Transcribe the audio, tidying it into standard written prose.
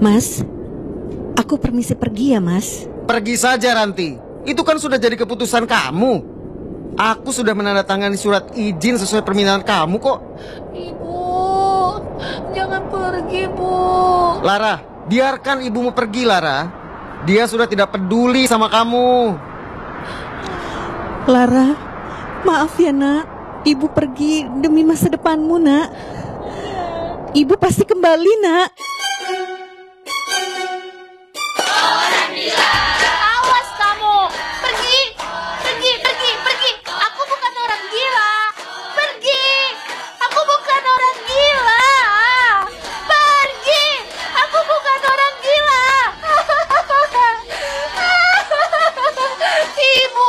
Mas, aku permisi pergi ya, Mas. Pergi saja, Ranti. Itu kan sudah jadi keputusan kamu. Aku sudah menandatangani surat izin sesuai permintaan kamu kok. Ibu, jangan pergi, Bu. Lara, biarkan ibumu pergi, Lara. Dia sudah tidak peduli sama kamu. Lara, maaf ya nak. Ibu pergi demi masa depanmu nak. Ibu pasti kembali nak.